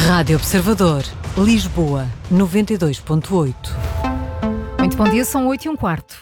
Rádio Observador, Lisboa, 92.8. Muito bom dia, são 8h15.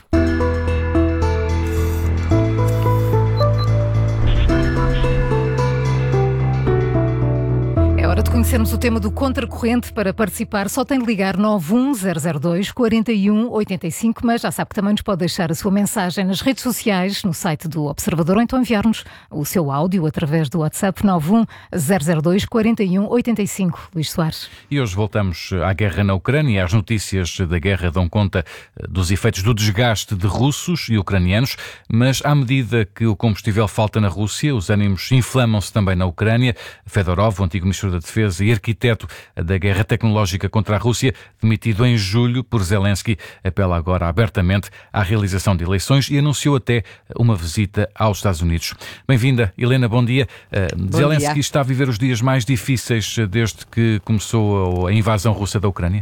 É hora de conhecermos o tema do Contracorrente. Para participar só tem de ligar 91002 4185, mas já sabe que também nos pode deixar a sua mensagem nas redes sociais, no site do Observador, ou então enviar-nos o seu áudio através do WhatsApp 91002 4185. Luís Soares. E hoje voltamos à guerra na Ucrânia. As notícias da guerra dão conta dos efeitos do desgaste de russos e ucranianos, mas à medida que o combustível falta na Rússia, os ânimos inflamam-se também na Ucrânia. Fedorov, o antigo ministro da Defesa e arquiteto da guerra tecnológica contra a Rússia, demitido em julho por Zelensky, apela agora abertamente à realização de eleições e anunciou até uma visita aos Estados Unidos. Bem-vinda, Helena, bom dia. Zelensky está a viver os dias mais difíceis desde que começou a invasão russa da Ucrânia?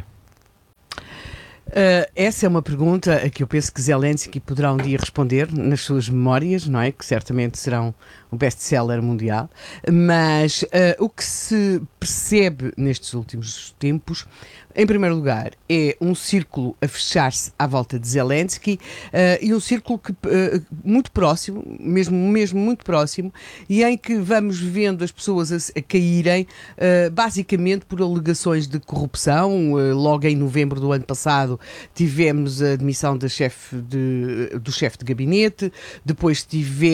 Essa é uma pergunta a que eu penso que Zelensky poderá um dia responder nas suas memórias, não é? Que certamente serão um best-seller mundial. Mas o que se percebe nestes últimos tempos, em primeiro lugar, é um círculo a fechar-se à volta de Zelensky e um círculo que, muito próximo, mesmo muito próximo, e em que vamos vendo as pessoas a caírem basicamente por alegações de corrupção. Logo em novembro do ano passado tivemos a demissão do chefe de gabinete, depois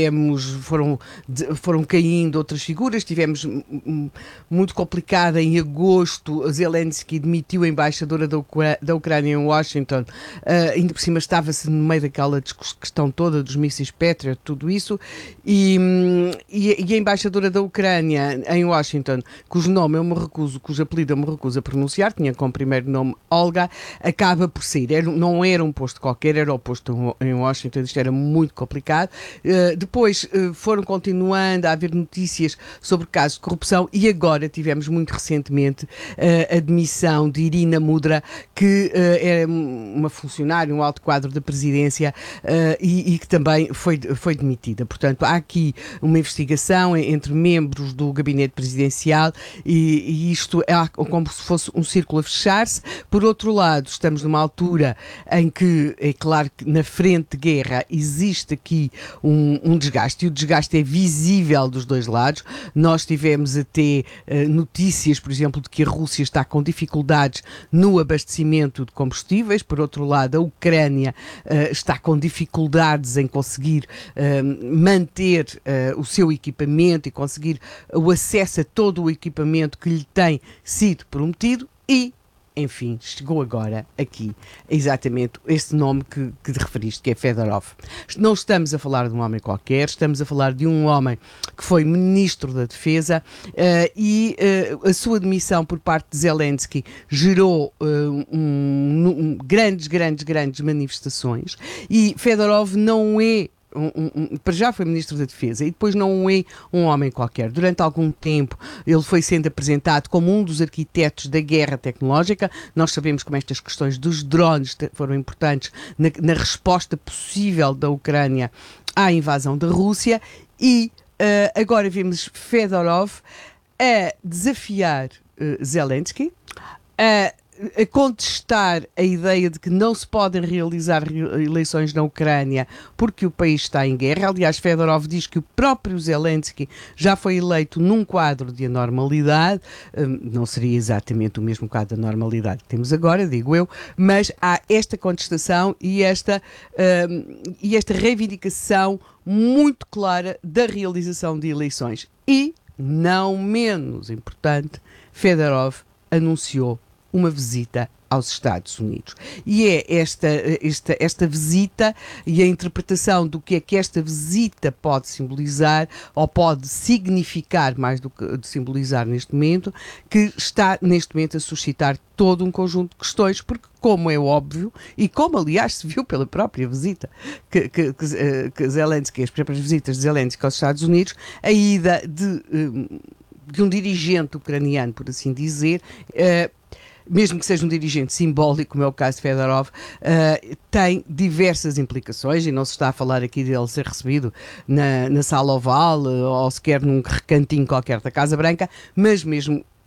foram caindo outras figuras, tivemos muito complicada em agosto, Zelensky demitiu a embaixadora da Ucrânia em Washington, ainda por cima estava-se no meio daquela questão toda dos mísseis Patriot, tudo isso, e a embaixadora da Ucrânia em Washington, cujo apelido eu me recuso a pronunciar, tinha como primeiro nome Olga, acaba por sair. Não era um posto qualquer, era o posto em Washington, isto era muito complicado. Depois foram continuando a haver notícias sobre casos de corrupção e agora tivemos muito recentemente a demissão de Irina Mudra, que é uma funcionária, um alto quadro da presidência e que também foi demitida. Portanto, há aqui uma investigação entre membros do gabinete presidencial e isto é como se fosse um círculo a fechar-se. Por outro lado, estamos numa altura em que, é claro que na frente de guerra existe aqui um desgaste, e o desgaste é visível dos dois lados. Nós tivemos até notícias, por exemplo, de que a Rússia está com dificuldades no abastecimento de combustíveis. Por outro lado, a Ucrânia está com dificuldades em conseguir manter o seu equipamento e conseguir o acesso a todo o equipamento que lhe tem sido prometido e, enfim, chegou agora aqui exatamente esse nome que te referiste, que é Fedorov. Não estamos a falar de um homem qualquer, estamos a falar de um homem que foi ministro da Defesa e a sua demissão por parte de Zelensky gerou grandes manifestações, e Fedorov não é para já foi Ministro da Defesa e depois não é um homem qualquer. Durante algum tempo ele foi sendo apresentado como um dos arquitetos da guerra tecnológica. Nós sabemos como estas questões dos drones foram importantes na resposta possível da Ucrânia à invasão da Rússia, e agora vemos Fedorov a desafiar Zelensky, a contestar a ideia de que não se podem realizar eleições na Ucrânia porque o país está em guerra. Aliás, Fedorov diz que o próprio Zelensky já foi eleito num quadro de anormalidade. Não seria exatamente o mesmo quadro de anormalidade que temos agora, digo eu, mas há esta contestação e esta reivindicação muito clara da realização de eleições. E, não menos importante, Fedorov anunciou uma visita aos Estados Unidos. E é esta visita e a interpretação do que é que esta visita pode simbolizar, ou pode significar mais do que de simbolizar neste momento, que está neste momento a suscitar todo um conjunto de questões, porque, como é óbvio, e como aliás se viu pela própria visita que Zelensky, as próprias visitas de Zelensky aos Estados Unidos, a ida de um dirigente ucraniano, por assim dizer, mesmo que seja um dirigente simbólico, como é o caso de Fedorov, tem diversas implicações, e não se está a falar aqui dele ser recebido na sala oval ou sequer num recantinho qualquer da Casa Branca, mas mesmo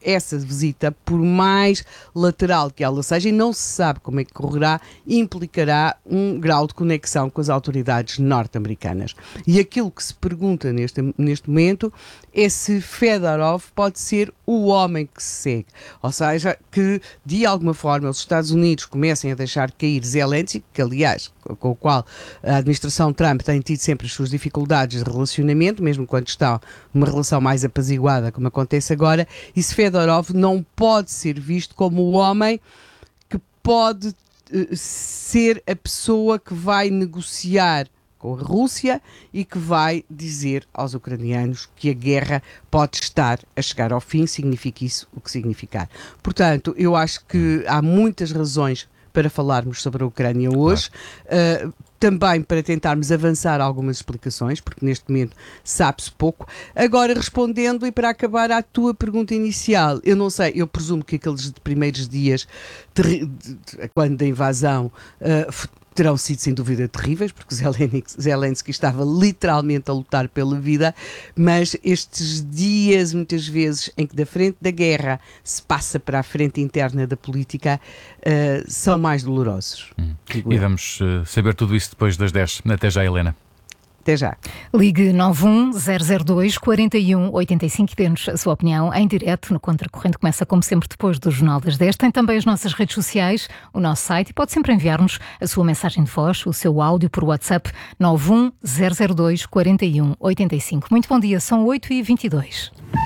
essa visita, por mais lateral que ela seja, e não se sabe como é que correrá, implicará um grau de conexão com as autoridades norte-americanas. E aquilo que se pergunta neste momento é se Fedorov pode ser o homem que se segue. Ou seja, que de alguma forma os Estados Unidos comecem a deixar cair Zelensky, que aliás, com o qual a administração Trump tem tido sempre as suas dificuldades de relacionamento, mesmo quando está numa relação mais apaziguada, como acontece agora, e se Fedorov não pode ser visto como o homem que pode ser a pessoa que vai negociar com a Rússia e que vai dizer aos ucranianos que a guerra pode estar a chegar ao fim, signifique isso o que significar. Portanto, eu acho que há muitas razões para falarmos sobre a Ucrânia hoje, também para tentarmos avançar algumas explicações, porque neste momento sabe-se pouco. Agora, respondendo e para acabar à tua pergunta inicial, eu não sei, eu presumo que aqueles primeiros dias, quando da invasão, terão sido sem dúvida terríveis, porque Zelensky estava literalmente a lutar pela vida, mas estes dias, muitas vezes, em que da frente da guerra se passa para a frente interna da política, são mais dolorosos. E vamos saber tudo isso depois das 10. Até já, Helena. Até já. Ligue 91002-4185 e dê-nos a sua opinião em direto no Contracorrente. Começa, como sempre, depois do Jornal das 10. Tem também as nossas redes sociais, o nosso site, e pode sempre enviar-nos a sua mensagem de voz, o seu áudio por WhatsApp 91002-4185. Muito bom dia, são 8h22.